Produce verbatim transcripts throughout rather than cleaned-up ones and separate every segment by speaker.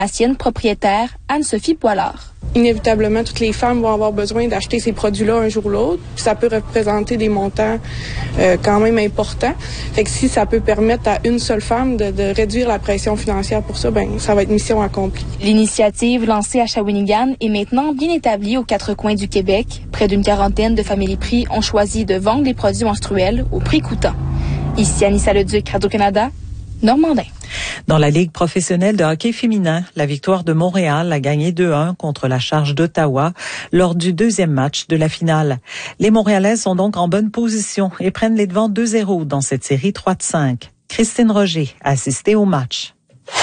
Speaker 1: Ancienne propriétaire Anne-Sophie Poilard.
Speaker 2: Inévitablement, toutes les femmes vont avoir besoin d'acheter ces produits-là un jour ou l'autre. Puis ça peut représenter des montants euh, quand même importants. Fait que si ça peut permettre à une seule femme de, de réduire la pression financière pour ça, ben ça va être mission accomplie.
Speaker 1: L'initiative lancée à Shawinigan est maintenant bien établie aux quatre coins du Québec. Près d'une quarantaine de familles prix ont choisi de vendre des produits menstruels au prix coûtant. Ici Anissa Leduc, Radio-Canada, Normandin.
Speaker 3: Dans la Ligue professionnelle de hockey féminin, la victoire de Montréal a gagné deux un contre la Charge d'Ottawa lors du deuxième match de la finale. Les Montréalaises sont donc en bonne position et prennent les devants deux zéro dans cette série trois de cinq. Christine Roger a assisté au match.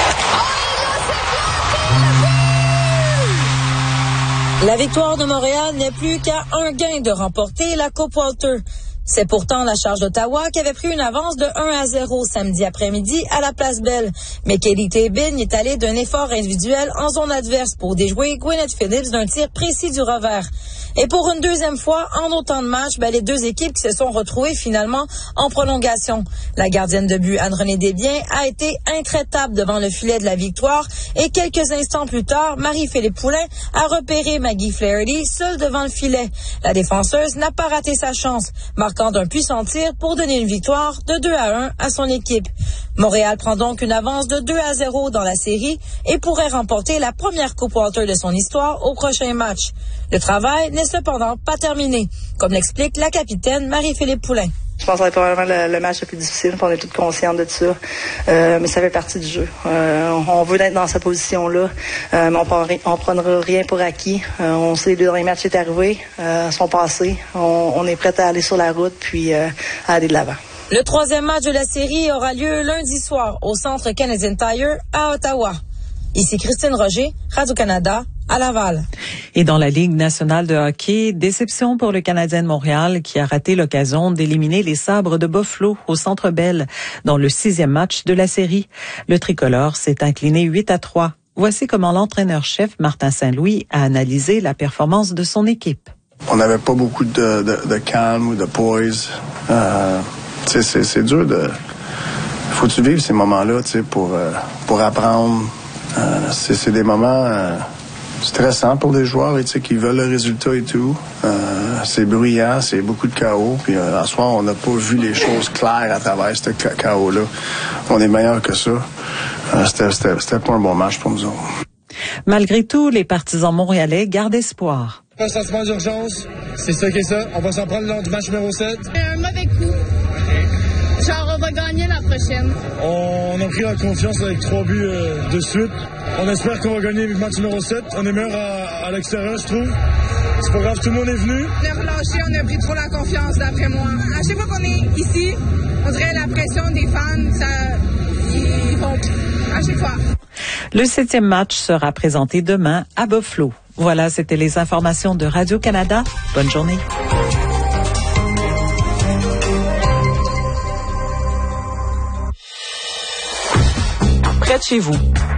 Speaker 4: La victoire de Montréal n'est plus qu'à un gain de remporter la Coupe Walter. C'est pourtant la Charge d'Ottawa qui avait pris une avance de un à zéro samedi après-midi à la Place Belle. Mais Kelly Tabin est allée d'un effort individuel en zone adverse pour déjouer Gwyneth Phillips d'un tir précis du revers. Et pour une deuxième fois, en autant de matchs, ben, les deux équipes qui se sont retrouvées finalement en prolongation. La gardienne de but, Anne-Renée Desbiens, a été intraitable devant le filet de la victoire et quelques instants plus tard, Marie-Philippe Poulin a repéré Maggie Flaherty seule devant le filet. La défenseuse n'a pas raté sa chance, marquant d'un puissant tir pour donner une victoire de deux à un à son équipe. Montréal prend donc une avance de deux à zéro dans la série et pourrait remporter la première Coupe Walter de son histoire au prochain match. Le travail n'est cependant pas terminé, comme l'explique la capitaine Marie-Philippe Poulin.
Speaker 5: Je pense que ça va être probablement le, le match le plus difficile, on est toutes conscientes de ça. Euh, mais ça fait partie du jeu. Euh, on veut être dans cette position-là, euh, mais on prend, on prendra rien pour acquis. Euh, on sait que le dernier match est arrivé, euh, sont passés. On, on est prêt à aller sur la route puis euh, à aller de l'avant.
Speaker 4: Le troisième match de la série aura lieu lundi soir au Centre Canadian Tire à Ottawa. Ici Christine Roger, Radio-Canada, à Laval.
Speaker 3: Et dans la Ligue nationale de hockey, déception pour le Canadien de Montréal qui a raté l'occasion d'éliminer les Sabres de Buffalo au Centre Bell dans le sixième match de la série. Le tricolore s'est incliné huit à trois. Voici comment l'entraîneur-chef Martin Saint-Louis a analysé la performance de son équipe.
Speaker 6: On n'avait pas beaucoup de, de, de calme ou de poise. Euh, c'est, c'est dur de... Faut-tu vivre ces moments-là pour, euh, pour apprendre. Euh, c'est, c'est des moments euh, stressants pour les joueurs qui veulent le résultat et tout. Euh, c'est bruyant, c'est beaucoup de chaos. Puis euh, à ce soir, on n'a pas vu les choses claires à travers ce chaos-là. On est meilleur que ça. Euh, c'était, c'était, c'était pas un bon match pour nous autres.
Speaker 3: Malgré tout, les partisans montréalais gardent espoir.
Speaker 7: Consentement d'urgence, c'est ça qui est ça. On va s'en prendre lors du match numéro sept.
Speaker 8: Un mauvais coup. Genre, on va gagner la prochaine.
Speaker 7: On a pris la confiance avec trois buts euh, de suite. On espère qu'on va gagner le match numéro sept. On est meilleur à, à l'extérieur, je trouve. C'est pas grave, tout le monde est venu.
Speaker 8: On a relâché, on a pris trop la confiance, d'après moi. À chaque fois qu'on est ici, on dirait la pression des fans, ça, ils font à chaque fois.
Speaker 3: Le septième match sera présenté demain à Buffalo. Voilà, c'était les informations de Radio-Canada. Bonne journée. Près de chez vous,